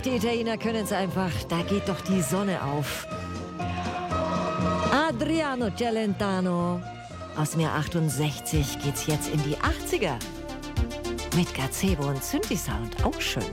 die Italiener können es einfach. Da geht doch die Sonne auf. Adriano Celentano. Aus dem Jahr 68 geht's jetzt in die 80er. Mit Gazebo und Synthi-Sound. Auch schön.